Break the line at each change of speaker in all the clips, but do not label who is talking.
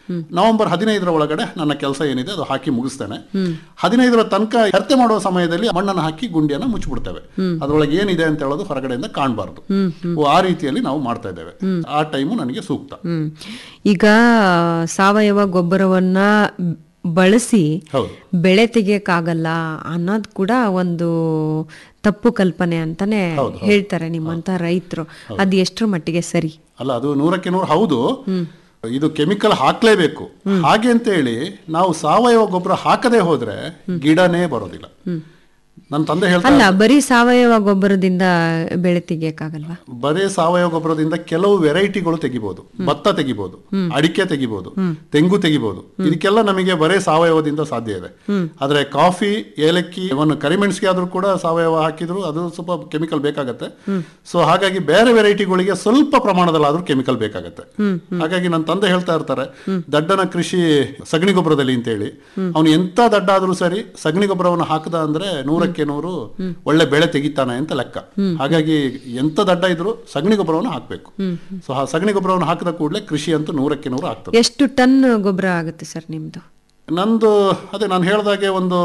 November 15 ಒಳಗಡೆ ನನ್ನ ಕೆಲಸ ಏನಿದೆ ಅದು ಹಾಕಿ ಮುಗಿಸ್ತೇನೆ. 15 ತನಕ ಹೆರ್ತೆ ಮಾಡುವ ಸಮಯದಲ್ಲಿ ಮಣ್ಣನ್ನು ಹಾಕಿ ಗುಂಡಿಯನ್ನು ಮುಚ್ಚಿಬಿಡ್ತೇವೆ. ಅದರೊಳಗೆ ಏನಿದೆ ಅಂತ ಹೇಳೋದು ಹೊರಗಡೆಯಿಂದ ಕಾಣಬಾರ್ದು. ಆ ರೀತಿಯಲ್ಲಿ ನಾವು ಮಾಡ್ತಾ ಇದ್ದೇವೆ. ಆ ಟೈಮು ನನಗೆ ಸೂಕ್ತ.
ಈಗ ಸಾವಯವ ಗೊಬ್ಬರವನ್ನ ಬಳಸಿ ಬೆಳೆ ತೆಗಿಯಕ್ಕಾಗಲ್ಲ ಅನ್ನೋದು ಕೂಡ ಒಂದು ತಪ್ಪು ಕಲ್ಪನೆ ಅಂತಾನೆ ಹೇಳ್ತಾರೆ ನಿಮ್ಮಂತ ರೈತರು. ಅದು ಎಷ್ಟರ ಮಟ್ಟಿಗೆ ಸರಿ?
ಅಲ್ಲ, ಅದು 100ಕ್ಕೆ 100 ಹೌದು. ಇದು ಕೆಮಿಕಲ್ ಹಾಕ್ಲೇಬೇಕು. ಹಾಗೆ ಅಂತ ಹೇಳಿ ನಾವು ಸಾವಯವ ಗೊಬ್ಬರ ಹಾಕದೆ ಹೋದ್ರೆ ಗಿಡನೇ ಬರೋದಿಲ್ಲ. ನನ್ನ ತಂದೆ
ಹೇಳ್ತಾರೆ, ಬರೀ ಸಾವಯವ ಗೊಬ್ಬರದಿಂದ ಬೆಳೆ ತೆಗಿಯಕ್ಕಾಗಲ್ವಾ?
ಬರೀ ಸಾವಯವ ಗೊಬ್ಬರದಿಂದ ಕೆಲವು ವೆರೈಟಿಗಳು ತೆಗಿಬಹುದು. ಭತ್ತ ತೆಗಿಬಹುದು, ಅಡಿಕೆ ತೆಗಿಬಹುದು, ತೆಂಗು ತೆಗಿಬಹುದು. ಇದಕ್ಕೆಲ್ಲ ನಮಗೆ ಬರೀ ಸಾವಯವದಿಂದ ಸಾಧ್ಯ ಇದೆ. ಆದ್ರೆ ಕಾಫಿ, ಏಲಕ್ಕಿ, ಇವನು ಕರಿಮೆಣಸಿಗೆ ಆದ್ರೂ ಕೂಡ ಸಾವಯವ ಹಾಕಿದ್ರು ಅದು ಸ್ವಲ್ಪ ಕೆಮಿಕಲ್ ಬೇಕಾಗತ್ತೆ. ಸೊ ಹಾಗಾಗಿ ಬೇರೆ ವೆರೈಟಿಗಳಿಗೆ ಸ್ವಲ್ಪ ಪ್ರಮಾಣದಲ್ಲಾದ್ರೂ ಕೆಮಿಕಲ್ ಬೇಕಾಗತ್ತೆ. ಹಾಗಾಗಿ ನನ್ನ ತಂದೆ ಹೇಳ್ತಾ ಇರ್ತಾರೆ, ದಡ್ಡನ ಕೃಷಿ ಸಗಣಿ ಗೊಬ್ಬರದಲ್ಲಿ ಅಂತ ಹೇಳಿ. ಅವನು ಎಂತ ದಡ್ಡ ಆದ್ರೂ ಸರಿ ಸಗಣಿ ಗೊಬ್ಬರವನ್ನು ಹಾಕದ ಅಂದ್ರೆ 100ಕ್ಕೆ 100 ಒಳ್ಳೆ ಬೆಳೆ ತೆಗಿತಾನೆ ಅಂತ ಲೆಕ್ಕ. ಹಾಗಾಗಿ ಎಂತ ದಡ್ಡ ಇದ್ರು ಸಗಣಿ ಗೊಬ್ಬರವನ್ನು ಹಾಕಬೇಕು. ಸೊ ಆ ಸಗಣಿ ಗೊಬ್ಬರವನ್ನು ಹಾಕಿದ ಕೂಡಲೇ ಕೃಷಿ ಅಂತೂ 100ಕ್ಕೆ 100 ಆಗ್ತದೆ.
ಎಷ್ಟು ಟನ್ ಗೊಬ್ಬರ ಆಗುತ್ತೆ ಸರ್ ನಿಮ್ದು?
ನಂದು ಅದೇ ನಾನು ಹೇಳ್ದಾಗೆ ಒಂದು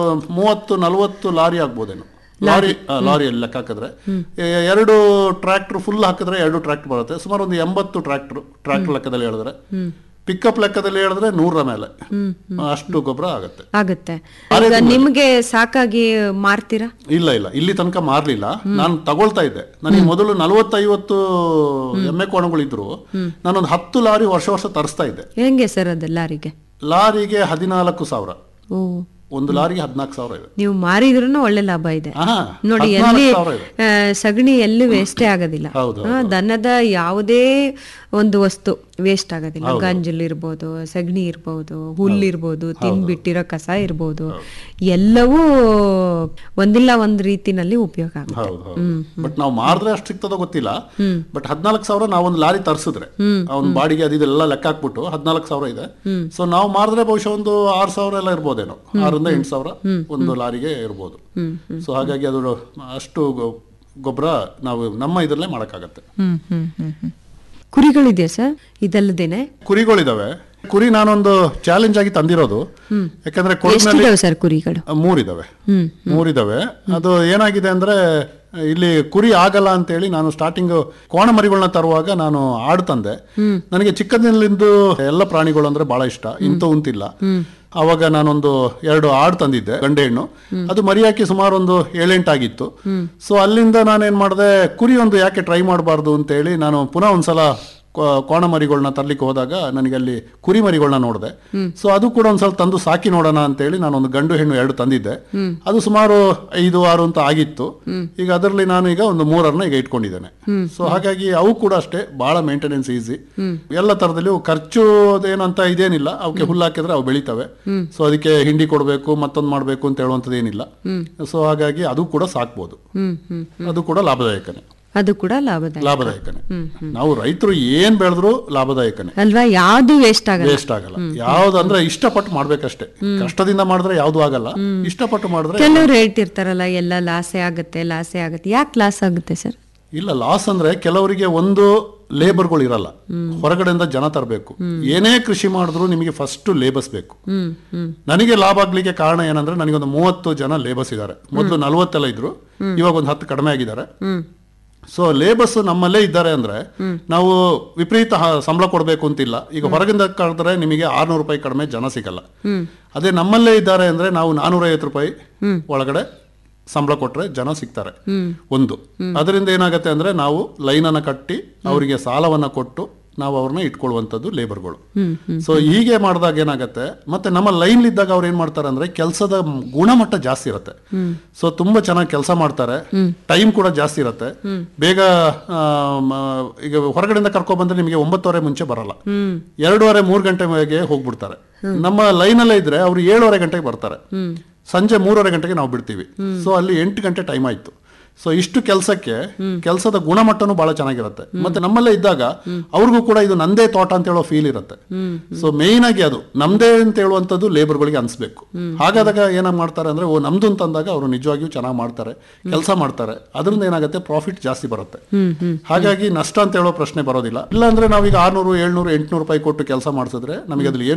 30-40 ಲಾರಿ ಆಗ್ಬೋದೇನು. ಲಾರಿಯಲ್ಲಿ ಲೆಕ್ಕ ಹಾಕಿದ್ರೆ 2 ಟ್ರ್ಯಾಕ್ಟರ್ ಫುಲ್ ಹಾಕಿದ್ರೆ 2 ಟ್ರ್ಯಾಕ್ಟರ್ ಬರುತ್ತೆ. ಸುಮಾರು ಒಂದು 80 ಟ್ರ್ಯಾಕ್ಟರ್ ಲೆಕ್ಕದಲ್ಲಿ ಹೇಳಿದ್ರೆ, ಪಿಕಪ್ ಲೆಕ್ಕದಲ್ಲಿ ಹೇಳಿದ್ರೆ 100ರ ಮೇಲೆ ಅಷ್ಟು ಗೊಬ್ಬರ ಆಗುತ್ತೆ.
ನಿಮ್ಗೆ ಸಾಕಾಗಿ ಮಾರ್ತೀರಾ?
ಇಲ್ಲ, ಇಲ್ಲಿ ತನಕ ಮಾರ್ಲಿಲ್ಲ. ನಾನು ತಗೊಳ್ತಾ ಇದ್ದೆ. ನನಗೆ ಮೊದಲು 40-50 ಎಮ್ಮೆ ಕೋಣಗಳಿದ್ರು. ನಾನೊಂದು 10 ಲಾರಿ ವರ್ಷ ತರಿಸ್ತಾ ಇದ್ದೆ.
ಹೆಂಗೆ ಸರ್ ಅದು ಲಾರಿಗೆ?
14,000. ಒಂದು ಲಾರಿಗೆ 14,000 ಇದೆ.
ನೀವು ಮಾರಿದ್ರೂ ಒಳ್ಳೆ ಲಾಭ ಇದೆ ನೋಡಿ. ಎಲ್ಲಿ ಸಗಣಿ ಎಲ್ಲೂ ವೇಸ್ಟೇ ಆಗೋದಿಲ್ಲ. ದನದ ಯಾವುದೇ ಒಂದು ವಸ್ತು ವೇಸ್ಟ್ ಆಗೋದಿಲ್ಲ. ಗಂಜಲ್ ಇರ್ಬೋದು, ಸಗಣಿ ಇರ್ಬೋದು, ಹುಲ್ಲಿರ್ಬೋದು, ತಿನ್ಬಿಟ್ಟಿರೋ ಕಸ ಇರ್ಬೋದು, ಎಲ್ಲವೂ ಒಂದಿಲ್ಲ ಒಂದ್ ರೀತಿನಲ್ಲಿ ಉಪಯೋಗ ಆಗುತ್ತೆ.
ಬಟ್ ನಾವು ಮಾರಿದ್ರೆ ಅಷ್ಟು ಸಿಗ್ತದೋ ಗೊತ್ತಿಲ್ಲ. ಬಟ್ 14,000 ನಾವೊಂದು ಲಾರಿ ತರಿಸಿದ್ರೆ ಅವ್ನ ಬಾಡಿಗೆ ಅದೆಲ್ಲ ಲೆಕ್ಕ ಹಾಕ್ಬಿಟ್ಟು 14,000 ಇದೆ. ಸೊ ನಾವು ಮಾರಿದ್ರೆ ಬಹುಶಃ ಒಂದು 6,000 ಎಲ್ಲ ಇರ್ಬೋದೇನೋ. 6,000-8,000 ಒಂದು ಲಾರಿಗೆ ಇರ್ಬೋದು. ಸೊ ಹಾಗಾಗಿ ಅದು ಅಷ್ಟು ಗೊಬ್ಬರ ನಾವು ನಮ್ಮ ಇದರಲ್ಲೇ ಮಾಡಕ್ಕಾಗತ್ತೆ.
ಕುರಿಗಳಿದೆಯಾ ಸರ್? ಇದಲ್ಲದೇನೆ
ಕುರಿಗಳಿದಾವೆ. ಕುರಿ ನಾನೊಂದು ಚಾಲೆಂಜ್ ಆಗಿ ತಂದಿರೋದು. ಯಾಕಂದ್ರೆ
ಸರ್ ಕುರಿಗಳು
3 ಇದಾವೆ. ಅದು ಏನಾಗಿದೆ ಅಂದ್ರೆ ಇಲ್ಲಿ ಕುರಿ ಆಗಲ್ಲ ಅಂತ ಹೇಳಿ ನಾನು ಸ್ಟಾರ್ಟಿಂಗ್ ಕೋಣ ಮರಿಗಳನ್ನ ತರುವಾಗ ನಾನು ಆಡು ತಂದೆ. ನನಗೆ ಚಿಕ್ಕಂದಿನಿಂದ ಎಲ್ಲ ಪ್ರಾಣಿಗಳು ಅಂದ್ರೆ ಬಹಳ ಇಷ್ಟ. ಇಂತಿಲ್ಲ. ಅವಾಗ ನಾನೊಂದು 2 ಆಡು ತಂದಿದ್ದೆ, ಗಂಡೆ ಹೆಣ್ಣು. ಅದು ಮರಿ ಹಾಕಿ ಸುಮಾರು ಒಂದು 7-8 ಆಗಿತ್ತು. ಸೊ ಅಲ್ಲಿಂದ ನಾನೇನ್ ಮಾಡಿದೆ, ಕುರಿ ಒಂದು ಯಾಕೆ ಟ್ರೈ ಮಾಡಬಾರ್ದು ಅಂತ ಹೇಳಿ ನಾನು ಪುನಃ ಒಂದ್ಸಲ ಕೋಣ ಮರಿಗಳನ್ನ ತರ್ಲಿಕ್ಕೆ ಹೋದಾಗ ನನಗೆ ಅಲ್ಲಿ ಕುರಿ ಮರಿಗಳನ್ನ ನೋಡಿದೆ. ಸೊ ಅದು ಕೂಡ ಒಂದ್ಸಲ ತಂದು ಸಾಕಿ ನೋಡೋಣ ಅಂತ ಹೇಳಿ ನಾನೊಂದು ಗಂಡು ಹೆಣ್ಣು 2 ತಂದಿದ್ದೆ. ಅದು ಸುಮಾರು 5-6 ಅಂತ ಆಗಿತ್ತು. ಈಗ ಅದರಲ್ಲಿ ನಾನು ಈಗ ಒಂದು 3 ಈಗ ಇಟ್ಕೊಂಡಿದ್ದೇನೆ. ಸೊ ಹಾಗಾಗಿ ಅವು ಕೂಡ ಅಷ್ಟೇ ಬಹಳ ಮೇಂಟೆನೆನ್ಸ್ ಈಸಿ. ಎಲ್ಲ ತರದಲ್ಲಿ ಖರ್ಚು ಏನಂತ ಇದೇನಿಲ್ಲ. ಅವಕ್ಕೆ ಹುಲ್ಲು ಹಾಕಿದ್ರೆ ಅವು ಬೆಳಿತವೆ. ಸೊ ಅದಕ್ಕೆ ಹಿಂಡಿ ಕೊಡಬೇಕು, ಮತ್ತೊಂದು ಮಾಡ್ಬೇಕು ಅಂತ ಹೇಳುವಂಥದ್ದು ಏನಿಲ್ಲ. ಸೊ ಹಾಗಾಗಿ ಅದು ಕೂಡ ಸಾಕ್ಬೋದು. ಅದು ಕೂಡ ಲಾಭದಾಯಕನೇ. ಲಾಭದಾಯಕನೇ. ನಾವು ರೈತರು ಏನ್ ಬೆಳೆದ್ರು ಲಾಭದಾಯಕನೇ
ಅಲ್ವಾ? ಯಾವ್ದು ವೇಸ್ಟ್
ಆಗಲ್ಲ. ಯಾವ್ದಂದ್ರೆ ಇಷ್ಟಪಟ್ಟು ಮಾಡ್ಬೇಕಷ್ಟೇ. ಕಷ್ಟದಿಂದ ಮಾಡಿದ್ರೆ ಯಾವ್ದು ಆಗಲ್ಲ. ಇಷ್ಟಪಟ್ಟು ಮಾಡಿದ್ರೆ
ಕೆಲವರು ಹೇಳ್ತಿರ್ತಾರಲ್ಲ, ಎಲ್ಲ ಲಾಸೇ ಆಗುತ್ತೆ. ಯಾಕೆ ಲಾಸ್ ಆಗುತ್ತೆ ಸರ್?
ಇಲ್ಲ, ಲಾಸ್ ಅಂದ್ರೆ ಕೆಲವರಿಗೆ ಒಂದು ಲೇಬರ್ಗಳು ಇರಲ್ಲ. ಹೊರಗಡೆಯಿಂದ ಜನ ತರಬೇಕು. ಏನೇ ಕೃಷಿ ಮಾಡಿದ್ರು ನಿಮಗೆ ಫಸ್ಟ್ ಲೇಬರ್ಸ್ ಬೇಕು. ನನಗೆ ಲಾಭ ಆಗ್ಲಿಕ್ಕೆ ಕಾರಣ ಏನಂದ್ರೆ ನನಗೊಂದು 30 ಜನ ಲೇಬರ್ಸ್ ಇದ್ದಾರೆ. ಮೊದಲು 40 ಇದ್ರು, ಇವಾಗ ಒಂದು 10 ಕಡಿಮೆ ಆಗಿದ್ದಾರೆ. ಸೊ ಲೇಬರ್ಸ್ ನಮ್ಮಲ್ಲೇ ಇದ್ದಾರೆ ಅಂದ್ರೆ ನಾವು ವಿಪರೀತ ಸಂಬಳ ಕೊಡಬೇಕು ಅಂತಿಲ್ಲ. ಈಗ ಹೊರಗಿಂದ ಕರೆದ್ರೆ ನಿಮಗೆ 600 ರೂಪಾಯಿ ಕಡಿಮೆ ಜನ ಸಿಗಲ್ಲ. ಅದೇ ನಮ್ಮಲ್ಲೇ ಇದ್ದಾರೆ ಅಂದ್ರೆ ನಾವು 450 ರೂಪಾಯಿ ಒಳಗಡೆ ಸಂಬಳ ಕೊಟ್ರೆ ಜನ ಸಿಗ್ತಾರೆ. ಒಂದು ಅದರಿಂದ ಏನಾಗುತ್ತೆ ಅಂದ್ರೆ ನಾವು ಲೈನ್ ಅನ್ನ ಕಟ್ಟಿ ಅವರಿಗೆ ಸಾಲವನ್ನ ಕೊಟ್ಟು ನಾವು ಅವ್ರನ್ನ ಇಟ್ಕೊಳ್ಳುವಂಥದ್ದು ಲೇಬರ್ಗಳು. ಸೊ ಹೀಗೆ ಮಾಡಿದಾಗ ಏನಾಗುತ್ತೆ, ಮತ್ತೆ ನಮ್ಮ ಲೈನ್ ಇದ್ದಾಗ ಅವ್ರು ಏನ್ ಮಾಡ್ತಾರೆ ಅಂದ್ರೆ ಕೆಲಸದ ಗುಣಮಟ್ಟ ಜಾಸ್ತಿ ಇರುತ್ತೆ. ಸೊ ತುಂಬಾ ಚೆನ್ನಾಗಿ ಕೆಲಸ ಮಾಡ್ತಾರೆ. ಟೈಮ್ ಕೂಡ ಜಾಸ್ತಿ ಇರುತ್ತೆ. ಬೇಗ ಈಗ ಹೊರಗಡೆಯಿಂದ ಕರ್ಕೊಂಡ್ ಬಂದ್ರೆ ನಿಮಗೆ 9:30 ಮುಂಚೆ ಬರಲ್ಲ. 2:30-3 ಗಂಟೆಗೆ ಹೋಗ್ಬಿಡ್ತಾರೆ. ನಮ್ಮ ಲೈನ್ ಅಲ್ಲೇ ಇದ್ರೆ ಅವ್ರು 7:30 ಗಂಟೆಗೆ ಬರ್ತಾರೆ. ಸಂಜೆ 3:30 ಗಂಟೆಗೆ ನಾವು ಬಿಡ್ತೀವಿ. ಸೊ ಅಲ್ಲಿ 8 ಗಂಟೆ ಟೈಮ್ ಆಯ್ತು. ಸೊ ಇಷ್ಟು ಕೆಲಸದ ಗುಣಮಟ್ಟನೂ ಬಹಳ ಚೆನ್ನಾಗಿರುತ್ತೆ. ಮತ್ತೆ ನಮ್ಮಲ್ಲೇ ಇದ್ದಾಗ ಅವ್ರಿಗೂ ಕೂಡ ಇದು ನಂದೇ ತೋಟ ಅಂತ ಹೇಳೋ ಫೀಲ್ ಇರುತ್ತೆ. ಸೊ ಮೇಯ್ನ್ ಆಗಿ ಅದು ನಮ್ದೇ ಅಂತ ಹೇಳುವಂಥದ್ದು ಲೇಬರ್ಗಳಿಗೆ ಅನ್ಸ್ಬೇಕು. ಹಾಗಾದಾಗ ಏನಾಗ ಮಾಡ್ತಾರೆ ಅಂದ್ರೆ ನಮ್ದು ಅಂತಂದಾಗ ಅವರು ನಿಜವಾಗಿಯೂ ಚೆನ್ನಾಗಿ ಮಾಡ್ತಾರೆ, ಕೆಲಸ ಮಾಡ್ತಾರೆ. ಅದರಿಂದ ಏನಾಗುತ್ತೆ, ಪ್ರಾಫಿಟ್ ಜಾಸ್ತಿ ಬರುತ್ತೆ. ಹಾಗಾಗಿ ನಷ್ಟ ಅಂತ ಹೇಳೋ ಪ್ರಶ್ನೆ ಬರೋದಿಲ್ಲ. ಇಲ್ಲಾಂದ್ರೆ ನಾವೀಗ 600, 700, 800 ರೂಪಾಯಿ ಕೊಟ್ಟು ಕೆಲಸ ಮಾಡಿಸಿದ್ರೆ ನಮಗೆ ಅದ್ರಲ್ಲಿ